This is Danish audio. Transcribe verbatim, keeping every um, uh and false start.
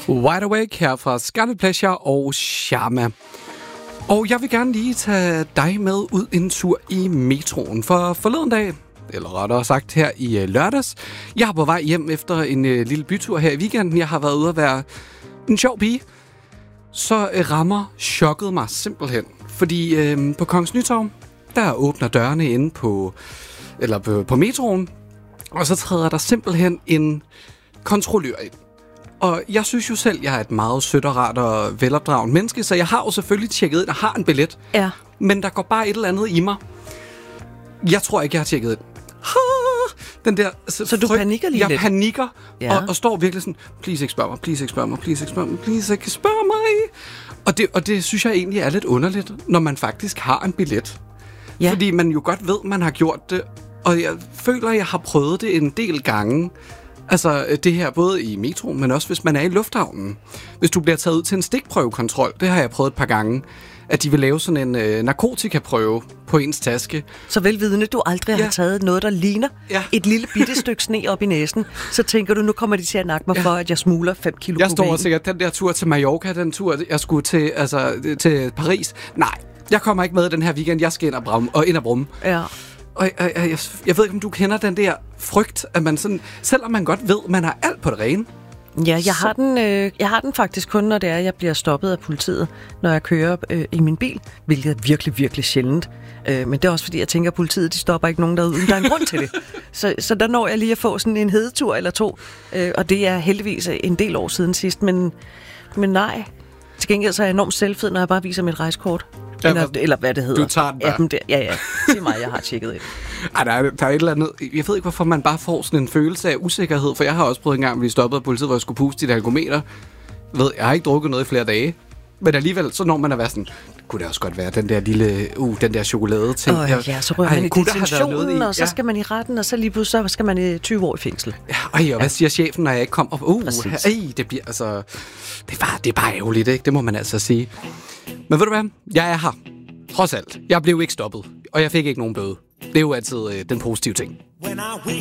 Wide Awake her fra Scarlet Pleasure og Sharma. Og jeg vil gerne lige tage dig med ud en tur i metroen. For forleden dag, eller rettere sagt her i lørdags, jeg har på vej hjem efter en uh, lille bytur her i weekenden. Jeg har været ude at være en sjov pige. Så uh, rammer chokket mig simpelthen. Fordi uh, på Kongens Nytorv, der åbner dørene inde på, eller på, på metroen. Og så træder der simpelthen en kontrollør ind. Og jeg synes jo selv, jeg er et meget sødt og rart og velopdragende menneske, så jeg har jo selvfølgelig tjekket ind og har en billet. Ja. Men der går bare et eller andet i mig. Jeg tror ikke, jeg har tjekket ind. Den der, så, så du frygt, panikker lige jeg lidt? Jeg panikker, ja. og, og står virkelig sådan, please ikke spørg mig, please ikke spørg mig, please ikke spørg mig, please ikke spørg mig. Og det, og det synes jeg egentlig er lidt underligt, når man faktisk har en billet. Ja. Fordi man jo godt ved, man har gjort det, og jeg føler, jeg har prøvet det en del gange. Altså det her både i metroen, men også hvis man er i lufthavnen. Hvis du bliver taget ud til en stikprøvekontrol, det har jeg prøvet et par gange, at de vil lave sådan en øh, narkotikaprøve på ens taske. Så velvidende, du aldrig ja. har taget noget, der ligner ja. et lille bitte stykke sne op i næsen, så tænker du, nu kommer de til at nakke mig ja. for, at jeg smugler fem kilo Jeg står kokain. og sikkert, den der tur til Mallorca, den tur, jeg skulle til, altså, til Paris. Nej, jeg kommer ikke med den her weekend, jeg skal ind og, brum, og ind og brumme. Ja. Og jeg, jeg, jeg, jeg ved ikke, om du kender den der frygt, at man sådan, selvom man godt ved, man har alt på det rene. Ja, jeg har, den, øh, jeg har den faktisk kun, når det er, jeg bliver stoppet af politiet, når jeg kører øh, i min bil, hvilket er virkelig, virkelig sjældent. Øh, men det er også fordi, jeg tænker, at politiet de stopper ikke nogen derude, uden der er en grund til det. Så, så der når jeg lige at få sådan en hedetur eller to, øh, og det er heldigvis en del år siden sidst, men, men nej. Til gengæld så er jeg enormt selvfed, når jeg bare viser mit rejsekort. Ja, eller, eller hvad det hedder. Du tager den bare. Ja, det, ja, ja. Sig mig, jeg har tjekket ind. Ej, der er, der er et eller andet. Jeg ved ikke, hvorfor man bare får sådan en følelse af usikkerhed, for jeg har også prøvet en gang at blive stoppet af politiet, hvor jeg skulle puste dit alkometer. Jeg ved, jeg har ikke drukket noget i flere dage. Men alligevel, så når man er været sådan, kunne det også godt være den der lille, uh, den der chokolade ting. Åh, ja, så rører man i detentionen, og så skal man i retten, og så lige pludselig så skal man i tyve år i fængsel. Ja, ej, og hvad siger chefen, når jeg ikke kommer? Uh, ej, det bliver altså, det er bare, det er bare ærgerligt, ikke? Det må man altså sige. Men ved du hvad? Jeg er her. Trods alt. Jeg blev ikke stoppet, og jeg fik ikke nogen bøde. Det er jo altid øh, den positive ting.